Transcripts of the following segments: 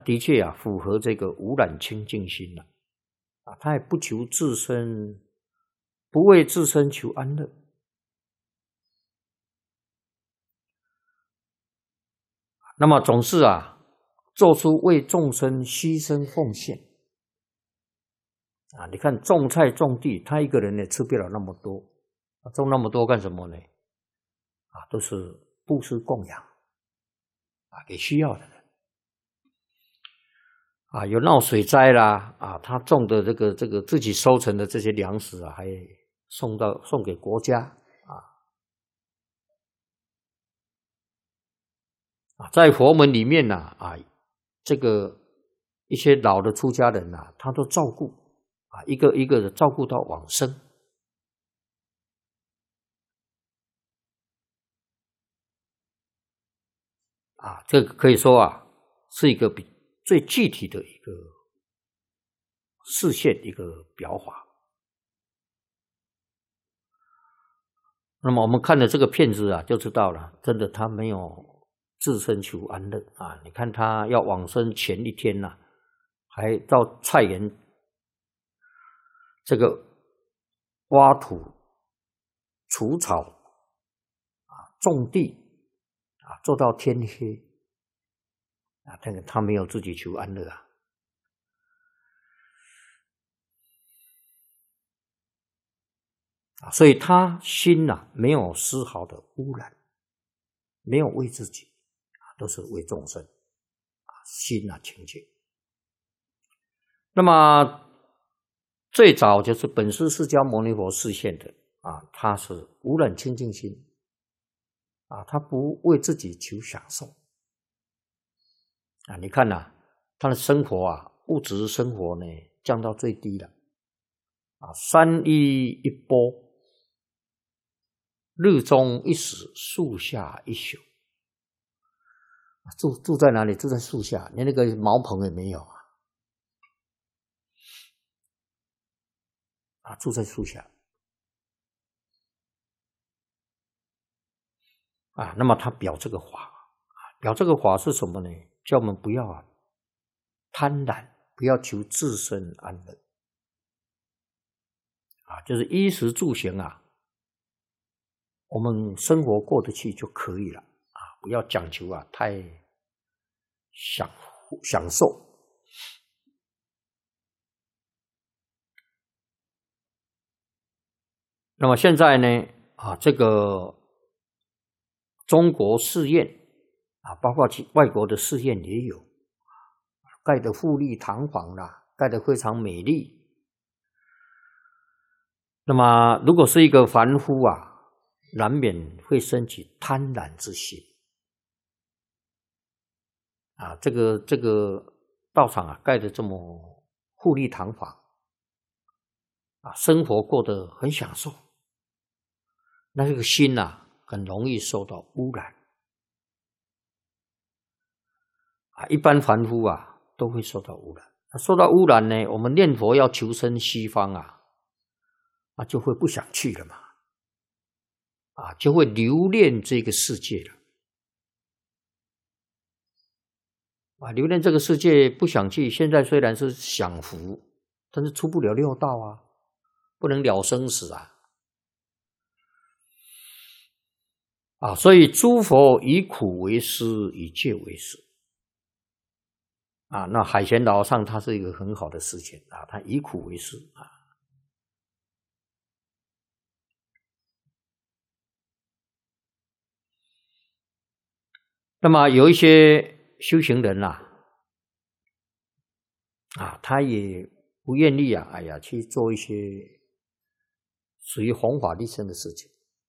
的确啊，符合这个无染清净心了啊，他也不求自身，不为自身求安乐。那么总是啊，做出为众生牺牲奉献啊！你看种菜种地，他一个人也吃不了那么多，种那么多干什么呢？啊，都是布施供养啊，给需要的人啊。有闹水灾啦啊，他种的这个自己收成的这些粮食啊，还送给国家。在佛门里面呢，这个一些老的出家人啊，他都照顾啊，一个一个的照顾到往生啊，这个可以说啊，是一个最具体的一个示现，一个表法。那么我们看了这个片子啊，就知道了，真的他没有自身求安乐啊！你看他要往生前一天啊，还到菜园这个挖土、除草啊、种地啊，做到天黑啊，但是他没有自己求安乐啊，所以他心没有丝毫的污染，没有为自己都是为众生心清净。那么最早就是本师释迦牟尼佛示现的他是无染清净心他不为自己求享受你看他的生活物质生活呢降到最低了3衣1钵，日中1时，树下1宿。住在哪里？住在树下，连那个茅棚也没有住在树下那么他表这个法是什么呢？叫我们不要贪婪，不要求自身安乐就是衣食住行我们生活过得去就可以了不要讲求太享受。那么现在呢这个中国寺院包括外国的寺院也有盖得富丽堂皇啦，盖得非常美丽。那么如果是一个凡夫难免会升起贪婪之心这个道场盖得这么富丽堂皇生活过得很享受，那这个心很容易受到污染一般凡夫都会受到污染。受到污染呢，我们念佛要求生西方就会不想去了嘛就会留恋这个世界了留恋这个世界不想去。现在虽然是享福，但是出不了六道不能了生死所以诸佛以苦为师，以戒为师那海贤老和尚他是一个很好的示现他以苦为师那么有一些修行人他也不愿意去做一些属于弘法利生的事情。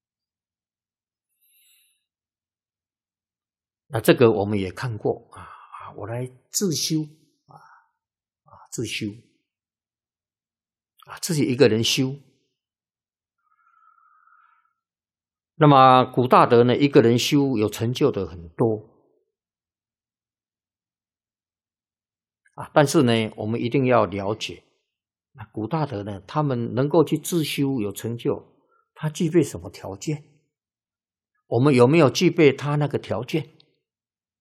那这个我们也看过我来自修自修自己一个人修。那么古大德呢，一个人修有成就的很多但是呢，我们一定要了解古大德呢，他们能够去自修有成就，他具备什么条件？我们有没有具备他那个条件？